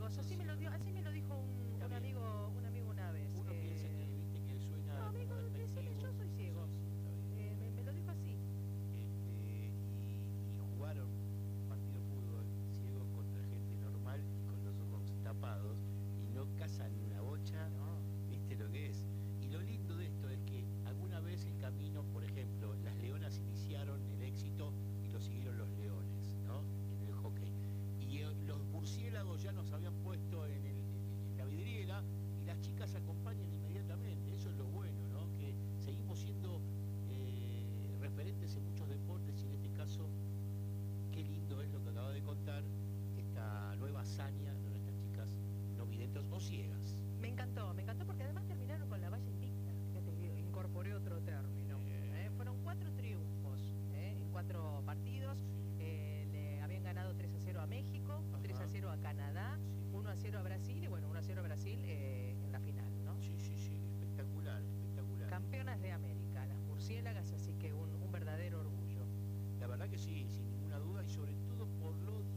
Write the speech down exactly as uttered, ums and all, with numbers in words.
ciegos. Así me lo dio, así me lo dijo un, un amigo, un amigo una vez. Uno eh, piensa que, viste, que suena. No, amigo, decime, yo soy ciego. Sí, sí, está bien. Eh, me, me lo dijo así. Este, y, y jugaron partido de fútbol ciegos contra gente normal y con los ojos tapados y no cazan una bocha, No. viste lo que es. Y lo lindo de esto es que alguna vez el camino, por ejemplo, las leonas iniciaron el éxito y lo siguieron los leones, ¿no? En el hockey. Y eh, los murciélagos ya nos habían puesto en, el, en, en la vidriera y las chicas acompañan inmediatamente. Eso es lo bueno, ¿no? Que seguimos siendo eh, referentes en muchos deportes y en este caso, qué lindo es lo que acaba de contar esta nueva hazaña de nuestras chicas no videntes o ciegas. Me encantó, me encantó porque además terminaron con la valla invicta. Fíjate, incorporé otro término. Eh, fueron cuatro triunfos eh, en cuatro partidos. Eh, le habían ganado tres a cero a México, Ajá. tres a cero a Canadá, Sí. uno a cero a Brasil y bueno, uno a cero a Brasil eh, en la final, ¿no? Sí, sí, sí, espectacular, espectacular. Campeonas de América, las murciélagas, así que un, un verdadero orgullo. La verdad que sí, sin ninguna duda y sobre todo por lo